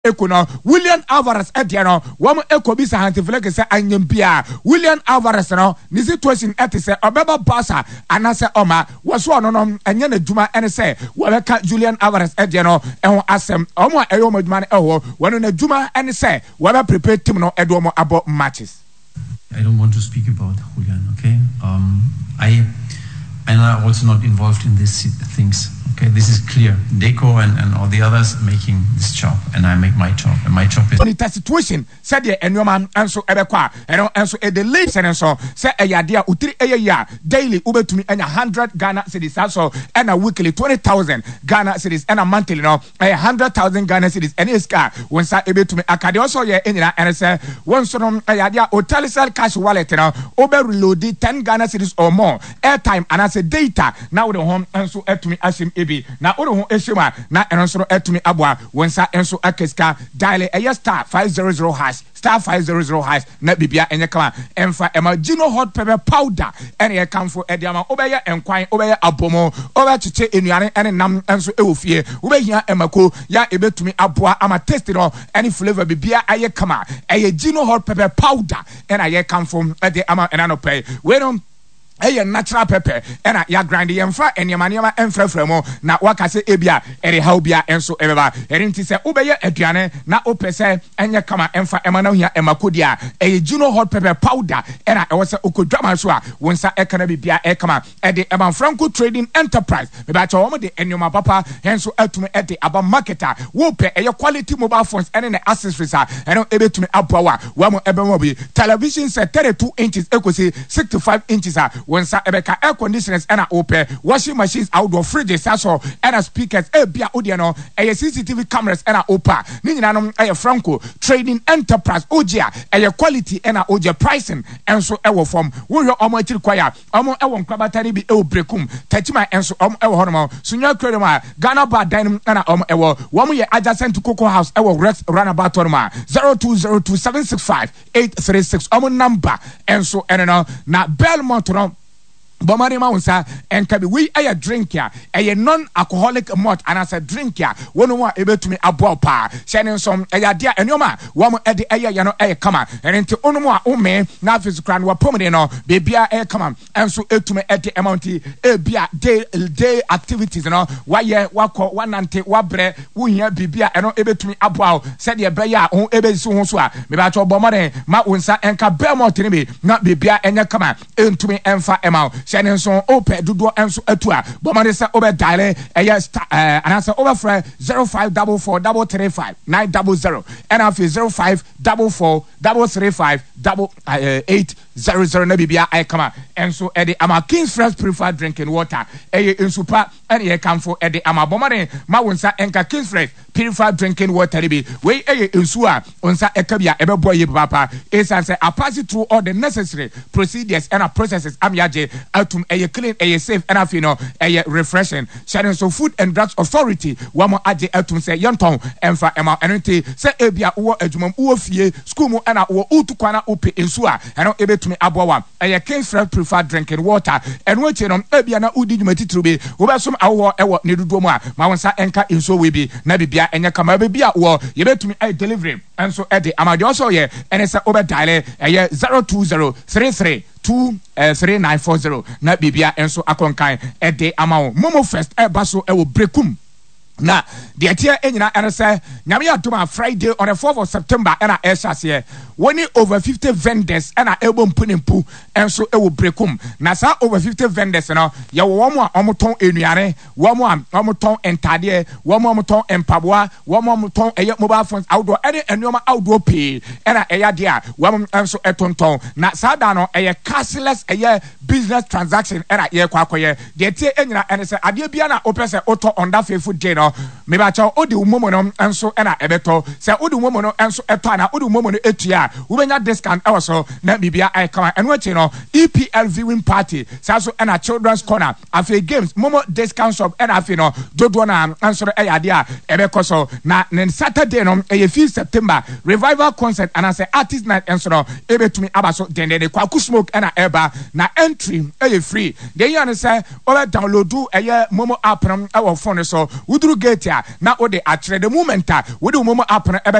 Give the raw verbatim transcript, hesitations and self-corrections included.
Ekuno William Alvarez Ediano wam ekobisa hantifleke se anyempia William Alvarez no ni situation etise obeba basa anase oma waso no no enye na djuma ene se wabeka Julian Alvarez Ediano ehon asem omo eyo madjuma eho wano na djuma ene se wabe prepare team no edo mo abo matches. I don't want to speak about Julian, okay? Um I and I'm also not involved in these things. Okay, this is clear. Deco and, and all the others making this job, and I make my job, and my job is. The situation said the enyoman anso ebekwa, and also a delay and so say a yadia utri a ya daily ube to me and a hundred Ghana cities also and a weekly twenty thousand Ghana cities and a monthly no a hundred thousand Ghana cities and his car when sa ebe to me akadi also ye in and say one son a yadia hotel cash wallet now over reload ten Ghana cities or more airtime and as a data now the home and so to me ashim ebi na oro ho eshima na enso no etumi aboa wonsa enso akeska dial a star five hundred hash star five hundred hash na bibia enye kama emfa ema gino hot pepper powder ene ye kamfo ediama obeye enkwan obeye abomo obe chiche enuane ene nam enso ewofie obehia emako ya ebetumi aboa ama taste no ene flavor bibia aye kama eye gino hot pepper powder ene aye kamfo ede ama enano pay we no a natural pepper and a ya grind yamfa and yamaniama and frefremo na wakase ebia ere haubia enso ebeba erinti se ubeye aduane na opese enye kama emfa emana hia emakodia e juno hot pepper powder era e wose okodwama so a wonsa ekana bibia e kama e de Eman Franco Trading Enterprise me ba cho wo de enoma papa henso atumi e de aba marketer wo pe e quality mobile phones ene ne accessories a eno ebetumi aboa wa mo ebemo bi television set thirty-two inches ekosi sixty-five inches a wonsa ebeka air conditioners ena open washing machines outdoor fridges aso ena speakers e bia odie no e C C T V cameras ena opa ni nyina no e Franco Trading Enterprise ojia e quality ena oje pricing enso e wo form wo hwe omo akiri kwaya omo e wo nkrabatari bi e obrekum tachima enso omo e wo hono sunya krede ma Ghana bar dining ena omo e wo wo ye adjacent to Cocoa House e wo Rex runabout on ma zero two zero two seven six five eight three six omo number enso ena no na Belmont no Bomari Maunsa and Kabi, we a drink ya, a non alcoholic malt, and as a drink ya, one more able to me a bopa, sending some a dear and yoma, one more at the air, you know, a come and into Onomo, Ome, Nafis Grand, what Pomodino, baby, a come and so to me at the amount, a beer day day activities, you know, why ye, what call one ante, what bre, we here be beer and not able to me a bow, said your bear, on able soon swa, maybe I told Bomari, Maunsa and Cabelmo to me, not be beer and your come into me and far amount. Shannon son open dudo enso atua bomade se obe dial e star eh anasa over fra zero five four four three three five nine zero zero and after zero five four four three three five eight zero zero na bibia I come enso e de ama King's Fresh preferred drinking water e enso pa ene ye kamfo e de ama bomade ma wonsa enka King's Fresh purified drinking water bi we e enso a onsa e ka bia e be boy ye papa e san say I pass it through all the necessary procedures and processes am yaje atum e clean e safe and afi no e refreshing sharing so Food and Drugs Authority wamo age atum say yonton emfa ema enoti say e bia wo adwumam wo fie school mu na wo utukwana ope enso a eno e betumi aboa e King's Fresh preferred drinking water eno eche no e bia na udi dwuma titru bi wo besom awo e wo ne dudu mu a ma wonsa enka enso we bi na bibia enya kama bibia wo ye betumi e delivery enso e de amade also ye ene say obe dial e zero two zero three three two three nine four zero na bibia enso akonkan e de amawo Momo First e baso e wo brekum na the atia enyina ene say nyame adoma Friday on the fourth of September ena e hyase woni over fifty vendors ena ebo mpunimpu enso e wo brekum na sa over fifty vendors no ye wo mo a omoton enuare wo mo a omoton entade wo mo omoton empaboa wo mo omoton eye mobile phones outdoor ene enuoma outdoor pay ena eya dia wo mo enso etonton na sa da no eye cashless eye business transaction ena ye kwakoye the atia enyina ene say ade bia na opese auto on that faithful day no me ba cha odi umomo no enso ena ebeto se odi umomo no enso eto na odi umomo no etua ubenya discount also na bibia I come eno echi no E P L viewing party saso ena children's corner afi games momo discount shop ena afi no dodo na enso e yade a ebeko so na ne Saturday no e fifth September revival concert and say artist night enso no ebetumi abaso dendene kwaku smoke ena eba na entry e free dey you say over download do eye momo app no e wo phone so uduru gate a na wode akyerɛ the moment a wode wo momo app no